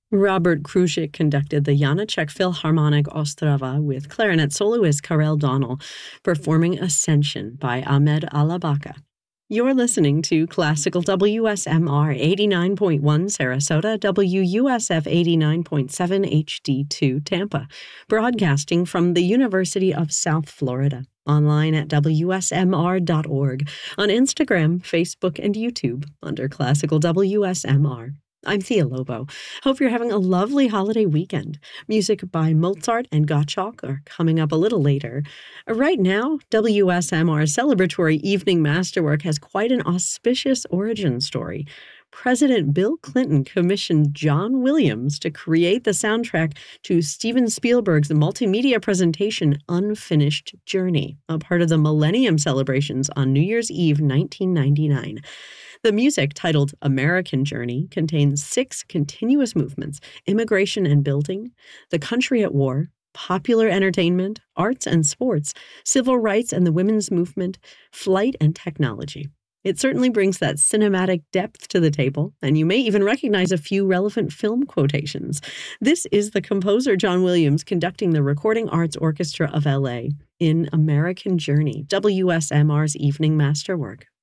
Robert Krushik conducted the Janacek Philharmonic Ostrava with clarinet soloist Karel Donnell, performing Ascension by Ahmed Alabaka. You're listening to Classical WSMR 89.1 Sarasota, WUSF 89.7 HD2 Tampa, broadcasting from the University of South Florida. Online at WSMR.org, on Instagram, Facebook, and YouTube under Classical WSMR. I'm Thea Lobo. Hope you're having a lovely holiday weekend. Music by Mozart and Gottschalk are coming up a little later. Right now, WSMR's celebratory evening masterwork has quite an auspicious origin story. President Bill Clinton commissioned John Williams to create the soundtrack to Steven Spielberg's multimedia presentation Unfinished Journey, a part of the Millennium celebrations on New Year's Eve 1999. The music, titled American Journey, contains 6 continuous movements: immigration and building, the country at war, popular entertainment, arts and sports, civil rights and the women's movement, flight and technology. It certainly brings that cinematic depth to the table, and you may even recognize a few relevant film quotations. This is the composer John Williams conducting the Recording Arts Orchestra of LA in American Journey, WSMR's evening masterwork.